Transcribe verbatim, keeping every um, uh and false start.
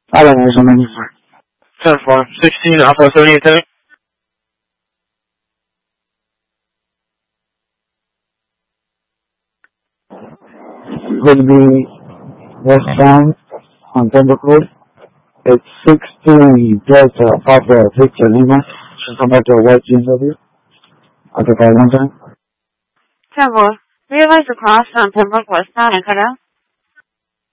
I don't know, so many for. ten four. sixteen Alpha seventy-eight ten. Would be westbound on Pembroke Road. It's sixteen Delta Papa Victor Lima. Should come back to a white G M W. I'll get that one time. ten four. Realize the cross on Pembroke westbound and cut out.